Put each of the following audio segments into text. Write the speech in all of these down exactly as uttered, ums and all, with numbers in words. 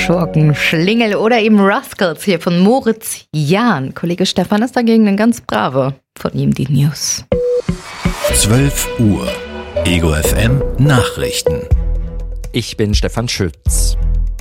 Schurken, Schlingel oder eben Rascals hier von Moritz Jahn. Kollege Stefan ist dagegen ein ganz brave. Von ihm die News. zwölf Uhr. Ego F M Nachrichten. Ich bin Stefan Schütz.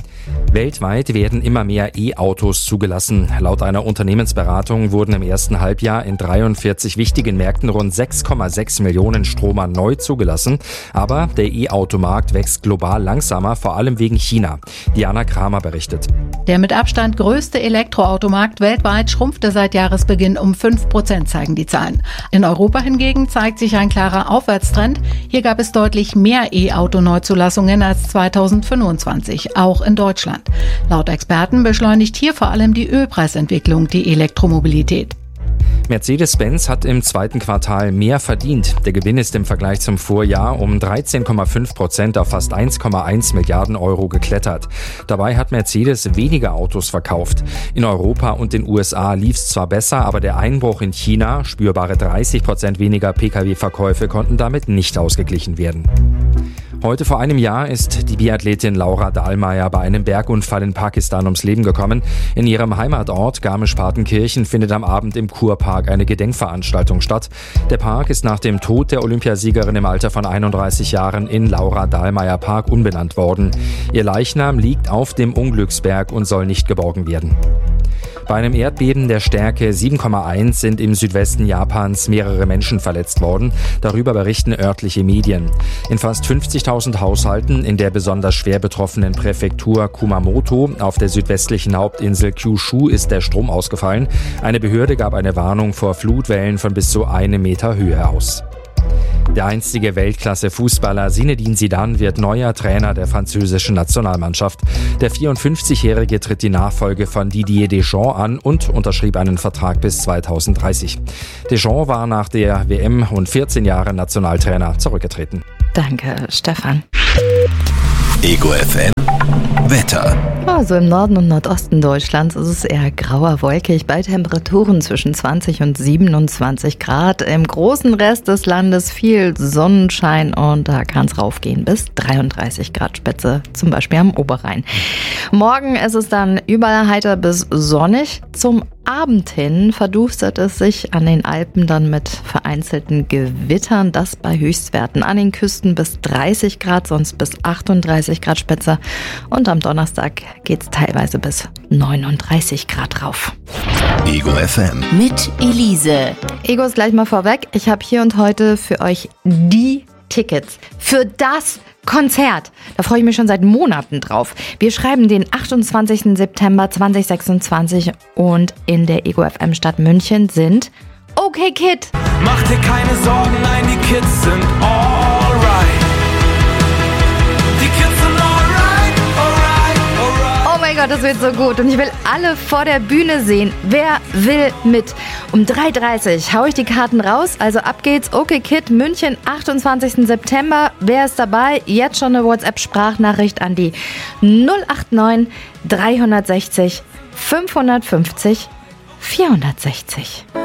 Weltweit werden immer mehr E-Autos zugelassen. Laut einer Unternehmensberatung wurden im ersten Halbjahr in dreiundvierzig wichtigen Märkten rund sechs Komma sechs Millionen Stromer neu zugelassen. Aber der E-Automarkt wächst global langsamer, vor allem wegen China. Diana Kramer berichtet. Der mit Abstand größte Elektroautomarkt weltweit schrumpfte seit Jahresbeginn um fünf Prozent, zeigen die Zahlen. In Europa hingegen zeigt sich ein klarer Aufwärtstrend. Hier gab es deutlich mehr E-Auto-Neuzulassungen als zweitausendfünfundzwanzig, auch in Deutschland. Laut Experten beschleunigt hier vor allem die Ölpreisentwicklung die Elektromobilität. Mercedes-Benz hat im zweiten Quartal mehr verdient. Der Gewinn ist im Vergleich zum Vorjahr um dreizehn Komma fünf Prozent auf fast eins Komma eins Milliarden Euro geklettert. Dabei hat Mercedes weniger Autos verkauft. In Europa und den U S A lief es zwar besser, aber der Einbruch in China, spürbare dreißig Prozent weniger Pkw-Verkäufe, konnten damit nicht ausgeglichen werden. Heute vor einem Jahr ist die Biathletin Laura Dahlmeier bei einem Bergunfall in Pakistan ums Leben gekommen. In ihrem Heimatort Garmisch-Partenkirchen findet am Abend im Kurpark eine Gedenkveranstaltung statt. Der Park ist nach dem Tod der Olympiasiegerin im Alter von einunddreißig Jahren in Laura-Dahlmeier-Park umbenannt worden. Ihr Leichnam liegt auf dem Unglücksberg und soll nicht geborgen werden. Bei einem Erdbeben der Stärke sieben Komma eins sind im Südwesten Japans mehrere Menschen verletzt worden. Darüber berichten örtliche Medien. In fast fünfzigtausend Haushalten in der besonders schwer betroffenen Präfektur Kumamoto auf der südwestlichen Hauptinsel Kyushu ist der Strom ausgefallen. Eine Behörde gab eine Warnung vor Flutwellen von bis zu einem Meter Höhe aus. Der einstige Weltklasse-Fußballer Zinedine Zidane wird neuer Trainer der französischen Nationalmannschaft. Der vierundfünfzigjährige tritt die Nachfolge von Didier Deschamps an und unterschrieb einen Vertrag bis zweitausenddreißig. Deschamps war nach der W M und vierzehn Jahre Nationaltrainer zurückgetreten. Danke, Stefan. Ego F M Wetter. Also im Norden und Nordosten Deutschlands ist es eher grauer, wolkig, bei Temperaturen zwischen zwanzig und siebenundzwanzig Grad. Im großen Rest des Landes viel Sonnenschein und da kann es raufgehen bis dreiunddreißig Grad Spitze, zum Beispiel am Oberrhein. Morgen ist es dann überall heiter bis sonnig. Zum Abend hin verduftet es sich an den Alpen dann mit vereinzelten Gewittern, das bei Höchstwerten an den Küsten bis dreißig Grad, sonst bis achtunddreißig Grad Spitze und am Donnerstag geht es teilweise bis neununddreißig Grad rauf. Ego F M mit Elise. Ego ist gleich mal vorweg. Ich habe hier und heute für euch die Tickets für das Konzert. Da freue ich mich schon seit Monaten drauf. Wir schreiben den achtundzwanzigsten September zweitausendsechsundzwanzig und in der Ego F M Stadt München sind Okay Kid. Mach dir keine Sorgen, nein, die Kids sind alright. Die Kids sind alright, alright, alright. Oh mein Gott, das wird so gut. Und ich will alle vor der Bühne sehen. Wer will mit? Um drei Uhr dreißig hau ich die Karten raus. Also ab geht's. Okay Kid, München, achtundzwanzigsten September. Wer ist dabei? Jetzt schon eine WhatsApp-Sprachnachricht an die null acht neun drei sechzig fünfhundertfünfzig vierhundertsechzig.